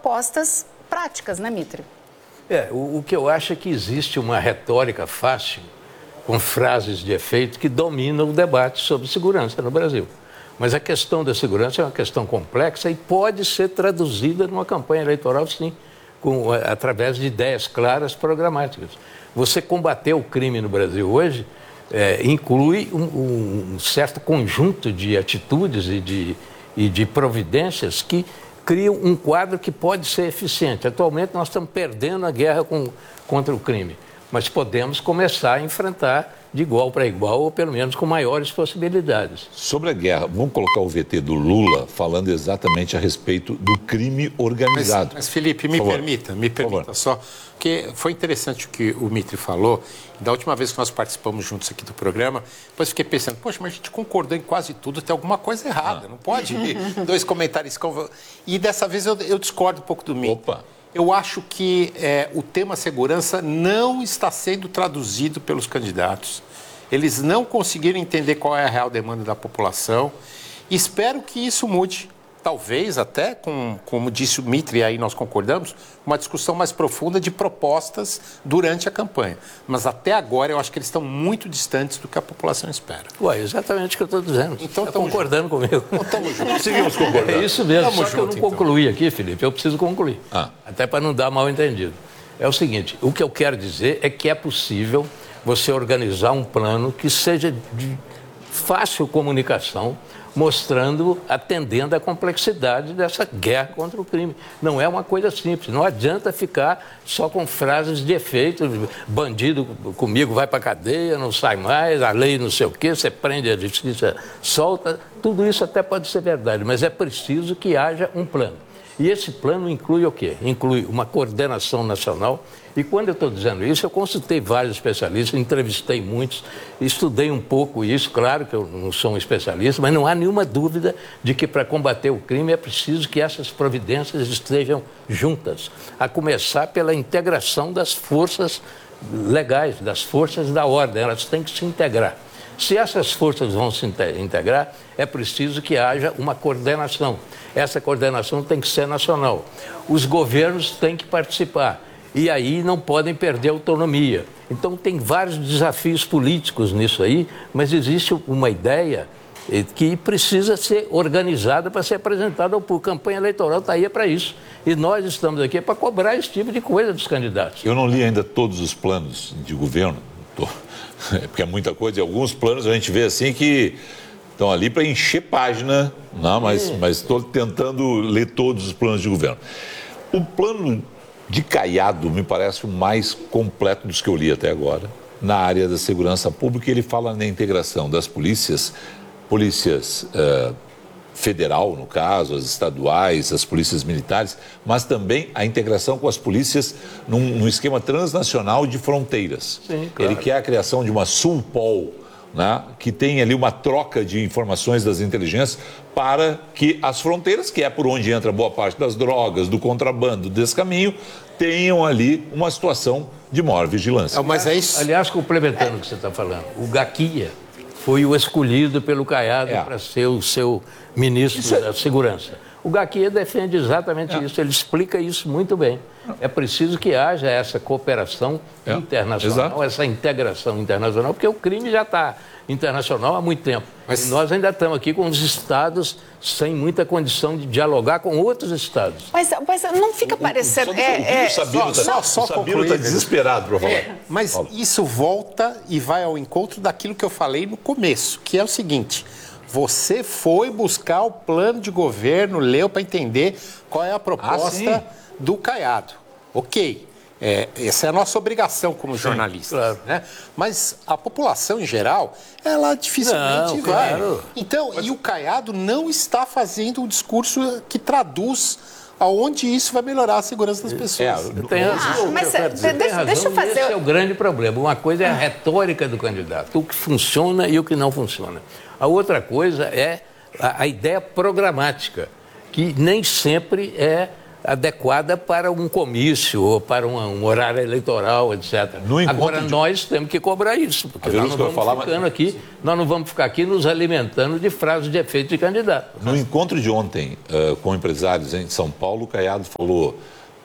propostas práticas, né, Mitre? O que eu acho é que existe uma retórica fácil, com frases de efeito, que domina o debate sobre segurança no Brasil. Mas a questão da segurança é uma questão complexa e pode ser traduzida numa campanha eleitoral, sim, através de ideias claras programáticas. Você combater o crime no Brasil hoje inclui um certo conjunto de atitudes e de providências que criam um quadro que pode ser eficiente. Atualmente nós estamos perdendo a guerra contra o crime, mas podemos começar a enfrentar de igual para igual, ou pelo menos com maiores possibilidades. Sobre a guerra, vamos colocar o VT do Lula falando exatamente a respeito do crime organizado. Mas Felipe, me permita só, porque foi interessante o que o Mitre falou. Da última vez que nós participamos juntos aqui do programa, depois fiquei pensando, poxa, mas a gente concordou em quase tudo, tem alguma coisa errada, não pode dois comentários... E dessa vez eu discordo um pouco do Mitre. Opa! Eu acho que o tema segurança não está sendo traduzido pelos candidatos. Eles não conseguiram entender qual é a real demanda da população. Espero que isso mude. Talvez até, como disse o Mitre, e aí nós concordamos, uma discussão mais profunda de propostas durante a campanha. Mas até agora eu acho que eles estão muito distantes do que a população espera. Exatamente o que eu estou dizendo. Então está concordando comigo. Então estamos juntos. Seguimos concordando. É isso mesmo, Tamo só que eu não junto, concluí aqui, Felipe, eu preciso concluir. Até para não dar mal entendido. É o seguinte, o que eu quero dizer é que é possível você organizar um plano que seja de fácil comunicação, mostrando, atendendo à complexidade dessa guerra contra o crime. Não é uma coisa simples, não adianta ficar só com frases de efeito, bandido comigo vai para a cadeia, não sai mais, a lei não sei o quê, você prende, a justiça solta, tudo isso até pode ser verdade, mas é preciso que haja um plano. E esse plano inclui o quê? Inclui uma coordenação nacional. E quando eu estou dizendo isso, eu consultei vários especialistas, entrevistei muitos, estudei um pouco isso. Claro que eu não sou um especialista, mas não há nenhuma dúvida de que para combater o crime é preciso que essas providências estejam juntas. A começar pela integração das forças legais, das forças da ordem. Elas têm que se integrar. Se essas forças vão se integrar, é preciso que haja uma coordenação. Essa coordenação tem que ser nacional. Os governos têm que participar e aí não podem perder autonomia. Então tem vários desafios políticos nisso aí, mas existe uma ideia que precisa ser organizada para ser apresentada por campanha eleitoral, está aí para isso. E nós estamos aqui para cobrar esse tipo de coisa dos candidatos. Eu não li ainda todos os planos de governo, porque é muita coisa, e alguns planos a gente vê assim que estão ali para encher página, não, mas estou tentando ler todos os planos de governo. O plano de Caiado me parece o mais completo dos que eu li até agora, na área da segurança pública. Ele fala na integração das polícias federal, no caso, as estaduais, as polícias militares, mas também a integração com as polícias num esquema transnacional de fronteiras. Sim, claro. Ele quer a criação de uma Sulpol, né, que tem ali uma troca de informações das inteligências para que as fronteiras, que é por onde entra boa parte das drogas, do contrabando, desse caminho, tenham ali uma situação de maior vigilância. Mas é isso. Aliás, complementando o que você está falando, o Gaquia foi o escolhido pelo Caiado para ser o seu ministro da Segurança. O Gaquia defende exatamente isso, ele explica isso muito bem. É preciso que haja essa cooperação internacional, essa integração internacional, porque o crime já está internacional há muito tempo. Mas e nós ainda estamos aqui com os estados sem muita condição de dialogar com outros estados. Mas não fica parecendo... O Sabino está desesperado para falar. Mas isso volta e vai ao encontro daquilo que eu falei no começo, que é o seguinte: você foi buscar o plano de governo, leu para entender qual é a proposta do Caiado. Ok. Essa é a nossa obrigação como jornalistas. Claro. Né? Mas a população em geral, ela dificilmente vai. Claro. Então, e o Caiado não está fazendo um discurso que traduz aonde isso vai melhorar a segurança das pessoas. Tem razão. Mas deixa eu fazer... Esse é o grande problema. Uma coisa é a retórica do candidato, o que funciona e o que não funciona. A outra coisa é a ideia programática, que nem sempre é adequada para um comício ou para um horário eleitoral, etc. Agora, nós temos que cobrar isso, porque nós não vamos ficar aqui nos alimentando de frases de efeito de candidato. No encontro de ontem com empresários em São Paulo, o Caiado falou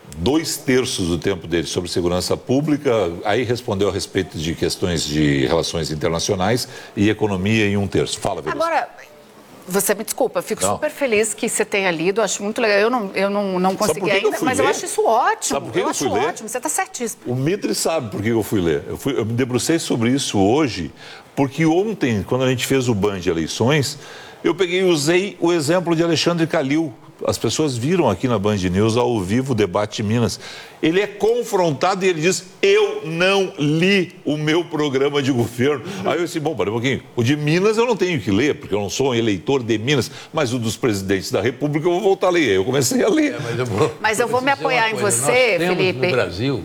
2/3 do tempo dele sobre segurança pública, aí respondeu a respeito de questões de relações internacionais e economia em 1/3. Fala, Verusca. Agora, você me desculpa, eu fico super feliz que você tenha lido, acho muito legal. Eu não consegui ainda, mas eu acho isso ótimo. Sabe por que eu acho ótimo, você está certíssimo. O Mitre sabe por que eu fui ler. Eu me debrucei sobre isso hoje, porque ontem, quando a gente fez o Band de eleições, eu peguei e usei o exemplo de Alexandre Calil. As pessoas viram aqui na Band News ao vivo o debate de Minas. Ele é confrontado e ele diz: eu não li o meu programa de governo. Aí eu disse: bom, para um pouquinho, o de Minas eu não tenho que ler, porque eu não sou um eleitor de Minas, mas o dos presidentes da República eu vou voltar a ler. Aí eu comecei a ler. Mas eu vou me apoiar em você, Felipe. No Brasil,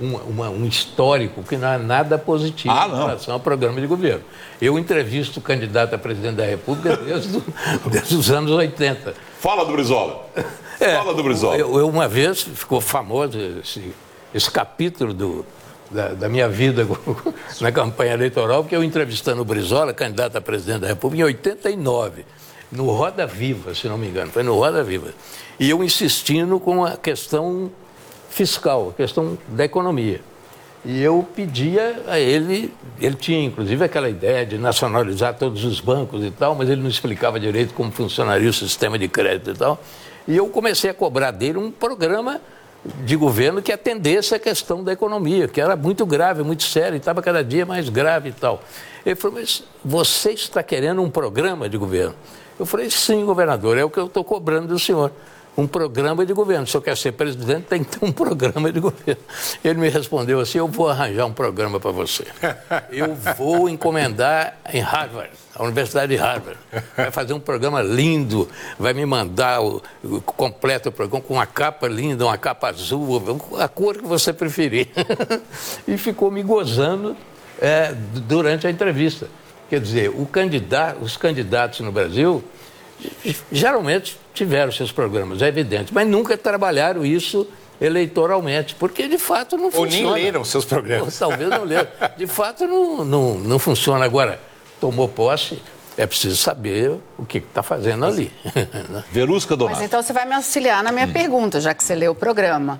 um histórico que não é nada positivo em relação ao programa de governo. Eu entrevisto o candidato a presidente da República desde os anos 80. Fala do Brizola. Fala do Brizola. Eu uma vez, ficou famoso esse capítulo da minha vida na campanha eleitoral, porque eu entrevistando o Brizola, candidato a presidente da República, em 89, no Roda Viva, se não me engano, foi no Roda Viva. E eu insistindo com a questão fiscal, a questão da economia. E eu pedia a ele tinha inclusive aquela ideia de nacionalizar todos os bancos e tal, mas ele não explicava direito como funcionaria o sistema de crédito e tal. E eu comecei a cobrar dele um programa de governo que atendesse a questão da economia, que era muito grave, muito séria, e estava cada dia mais grave e tal. Ele falou: mas você está querendo um programa de governo? Eu falei: sim, governador, é o que eu estou cobrando do senhor. Um programa de governo. Se eu quer ser presidente, tem que ter um programa de governo. Ele me respondeu assim: eu vou arranjar um programa para você. Eu vou encomendar em Harvard, a Universidade de Harvard. Vai fazer um programa lindo, vai me mandar o completo programa com uma capa linda, uma capa azul, a cor que você preferir. E ficou me gozando durante a entrevista. Quer dizer, os candidatos no Brasil geralmente tiveram seus programas, é evidente, mas nunca trabalharam isso eleitoralmente, porque de fato não funciona. Ou nem leram seus programas. Ou talvez não leram. De fato não funciona. Agora, tomou posse, é preciso saber o que está fazendo ali. Verusca Donato. Mas então você vai me auxiliar na minha pergunta, já que você leu o programa.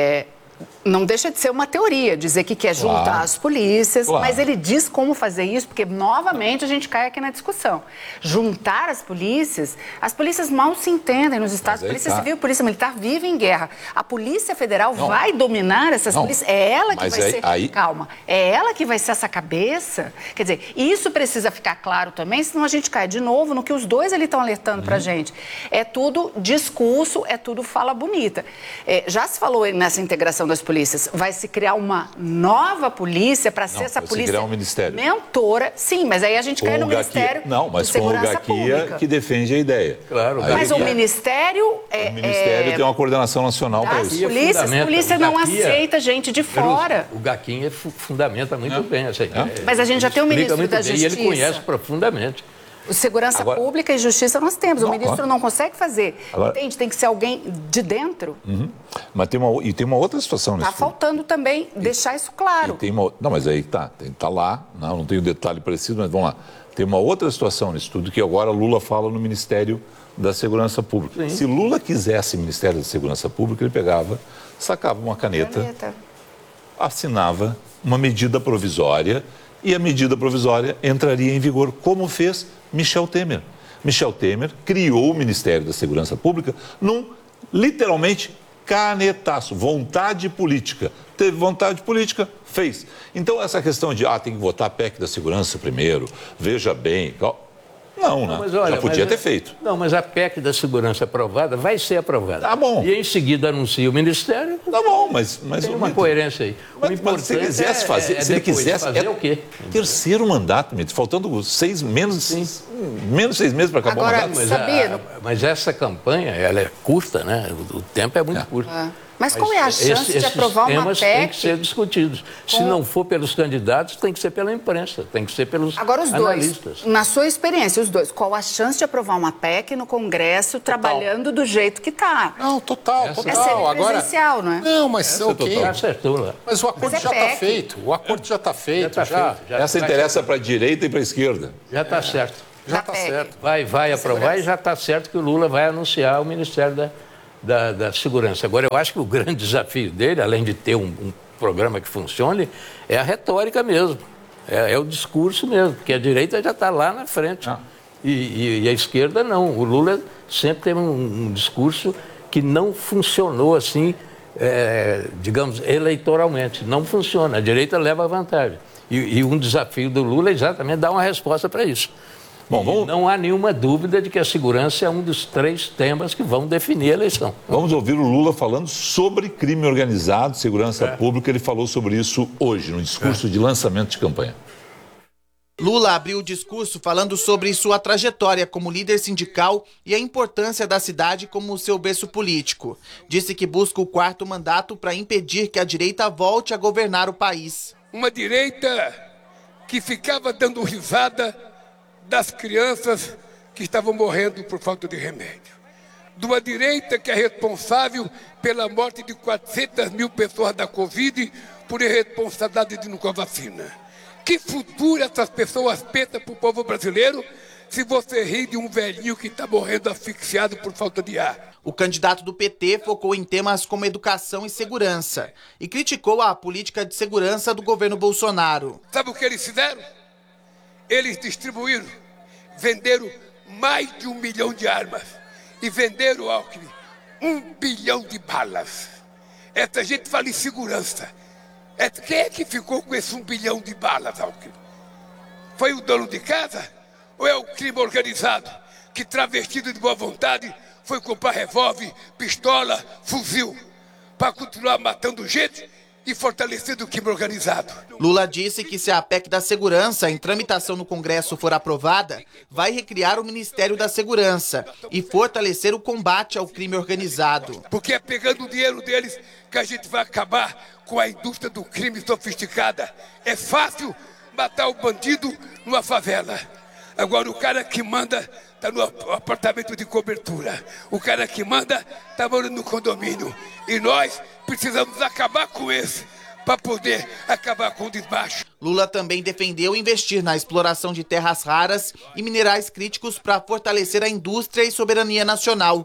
Não deixa de ser uma teoria, dizer que quer juntar as polícias, mas ele diz como fazer isso, porque novamente a gente cai aqui na discussão. Juntar as polícias mal se entendem nos estados. Polícia Civil e Polícia Militar vivem em guerra. A Polícia Federal vai dominar essas polícias? É ela que vai ser... Calma. É ela que vai ser essa cabeça? Quer dizer, isso precisa ficar claro também, senão a gente cai de novo no que os dois ali estão alertando pra gente. É tudo discurso, é tudo fala bonita. Já se falou nessa integração das polícias, vai se criar uma nova polícia para ser essa polícia criar um ministério mentora. Sim, mas aí a gente cai no Ministério de Segurança Pública, que defende a ideia. Claro. Mas o Ministério... O Ministério tem uma coordenação nacional para isso. A polícia não aceita gente de fora. O Gaquinha fundamenta muito bem essa ideia. Mas a gente já tem o ministro da Justiça. E ele conhece profundamente. O Segurança Pública e Justiça nós temos. O ministro não consegue fazer. Entende? Tem que ser alguém de dentro. Mas tem uma outra situação nisso. Está faltando também deixar isso claro. Não, mas aí tá lá. Não tenho detalhe parecido, mas vamos lá. Tem uma outra situação nisso tudo, que agora Lula fala no Ministério da Segurança Pública. Sim. Se Lula quisesse Ministério da Segurança Pública, ele pegava, sacava uma caneta, assinava uma medida provisória, e a medida provisória entraria em vigor, como fez Michel Temer. Michel Temer criou o Ministério da Segurança Pública literalmente, canetaço, vontade política. Teve vontade política, fez. Então, essa questão de, tem que votar a PEC da segurança primeiro, veja bem... Não, né? Mas olha, já podia ter feito. Não, mas a PEC da segurança aprovada vai ser aprovada. Tá bom. E em seguida anuncia o Ministério. Tá bom, mas tem uma coerência aí. Mas se ele quisesse fazer, fazer o quê? Terceiro mandato, faltando menos 6 meses para acabar o mandato. Mas essa campanha, ela é curta, né? O tempo é muito curto. Mas qual é a chance de aprovar uma PEC? Esses temas têm que ser discutidos. Se não for pelos candidatos, tem que ser pela imprensa, tem que ser pelos analistas. Dois, na sua experiência, os dois, qual a chance de aprovar uma PEC no Congresso trabalhando do jeito que está? Não, total. É semipresencial, não é? Não, mas ok. Acertou, mas o acordo já está feito. O acordo já está feito. Essa interessa para a direita e para a esquerda. Já está certo. Já está certo. Vai aprovar e já está certo que o Lula vai anunciar o Ministério da Segurança. Agora, eu acho que o grande desafio dele, além de ter um programa que funcione, é a retórica mesmo. É o discurso mesmo, porque a direita já está lá na frente. E a esquerda não. O Lula sempre teve um discurso que não funcionou assim, digamos, eleitoralmente. Não funciona. A direita leva vantagem. E um desafio do Lula é exatamente dar uma resposta para isso. Bom, não há nenhuma dúvida de que a segurança é um dos 3 temas que vão definir a eleição. Vamos ouvir o Lula falando sobre crime organizado, segurança pública. Ele falou sobre isso hoje, no discurso de lançamento de campanha. Lula abriu o discurso falando sobre sua trajetória como líder sindical e a importância da cidade como seu berço político. Disse que busca o 4º mandato para impedir que a direita volte a governar o país. Uma direita que ficava dando risada das crianças que estavam morrendo por falta de remédio. De uma direita que é responsável pela morte de 400 mil pessoas da Covid por irresponsabilidade de não com a vacina. Que futuro essas pessoas pensam para o povo brasileiro se você ri de um velhinho que está morrendo asfixiado por falta de ar? O candidato do PT focou em temas como educação e segurança e criticou a política de segurança do governo Bolsonaro. Sabe o que eles fizeram? Eles distribuíram, venderam mais de 1 milhão de armas e venderam, Alckmin, 1 bilhão de balas. Essa gente fala em segurança. Quem é que ficou com esse 1 bilhão de balas, Alckmin? Foi o dono de casa? Ou é o crime organizado que, travestido de boa vontade, foi comprar revólver, pistola, fuzil para continuar matando gente e fortalecendo o crime organizado? Lula disse que se a PEC da Segurança em tramitação no Congresso for aprovada, vai recriar o Ministério da Segurança e fortalecer o combate ao crime organizado. Porque é pegando o dinheiro deles que a gente vai acabar com a indústria do crime sofisticada. É fácil matar o bandido numa favela. Agora o cara que manda está no apartamento de cobertura. O cara que manda está morando no condomínio. E nós precisamos acabar com esse para poder acabar com o desbaixo. Lula também defendeu investir na exploração de terras raras e minerais críticos para fortalecer a indústria e soberania nacional.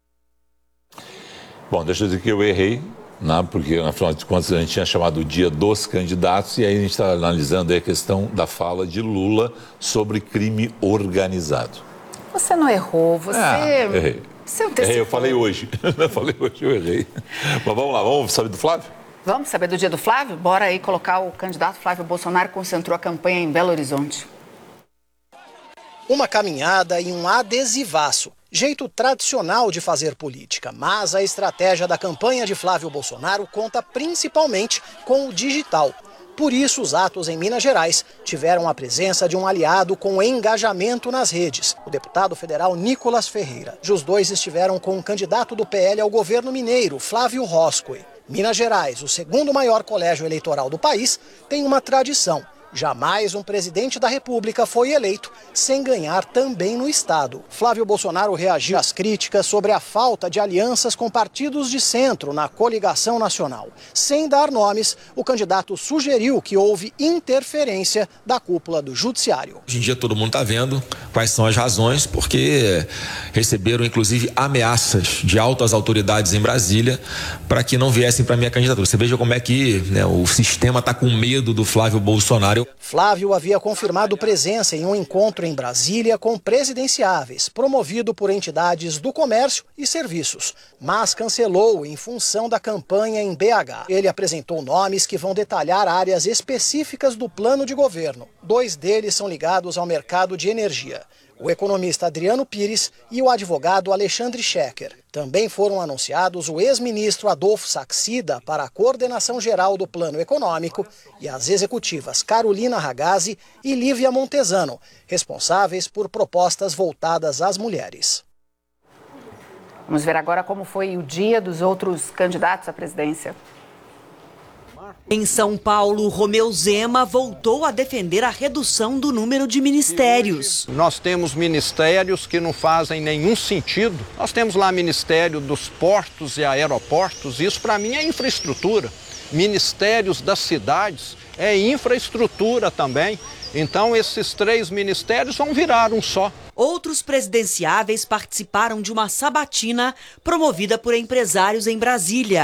Bom, deixa eu dizer que eu errei, né, porque afinal de contas a gente tinha chamado o dia dos candidatos e aí a gente está analisando aí a questão da fala de Lula sobre crime organizado. Você não errou, você... Errei. Você antecipou. Eu falei hoje. Eu errei. Mas vamos lá, vamos saber do Flávio? Vamos saber do dia do Flávio? Bora aí colocar o candidato Flávio Bolsonaro, concentrou a campanha em Belo Horizonte. Uma caminhada e um adesivaço. Jeito tradicional de fazer política, mas a estratégia da campanha de Flávio Bolsonaro conta principalmente com o digital. Por isso, os atos em Minas Gerais tiveram a presença de um aliado com engajamento nas redes, o deputado federal Nicolas Ferreira. Os dois estiveram com o candidato do PL ao governo mineiro, Flávio Roscoe. Minas Gerais, o 2º maior colégio eleitoral do país, tem uma tradição. Jamais um presidente da República foi eleito sem ganhar também no estado. Flávio Bolsonaro reagiu às críticas sobre a falta de alianças com partidos de centro na coligação nacional. Sem dar nomes, o candidato sugeriu que houve interferência da cúpula do judiciário. Hoje em dia todo mundo está vendo quais são as razões, porque receberam inclusive ameaças de altas autoridades em Brasília para que não viessem para a minha candidatura. Você veja como é que o sistema está com medo do Flávio Bolsonaro. Flávio havia confirmado presença em um encontro em Brasília com presidenciáveis, promovido por entidades do comércio e serviços, mas cancelou em função da campanha em BH. Ele apresentou nomes que vão detalhar áreas específicas do plano de governo. 2 deles são ligados ao mercado de energia. O economista Adriano Pires e o advogado Alexandre Schecker. Também foram anunciados o ex-ministro Adolfo Saxida para a coordenação geral do plano econômico e as executivas Carolina Ragazzi e Lívia Montesano, responsáveis por propostas voltadas às mulheres. Vamos ver agora como foi o dia dos outros candidatos à presidência. Em São Paulo, Romeu Zema voltou a defender a redução do número de ministérios. Nós temos ministérios que não fazem nenhum sentido. Nós temos lá Ministério dos Portos e Aeroportos, isso para mim é infraestrutura. Ministérios das cidades é infraestrutura também. Então esses 3 ministérios vão virar um só. Outros presidenciáveis participaram de uma sabatina promovida por empresários em Brasília.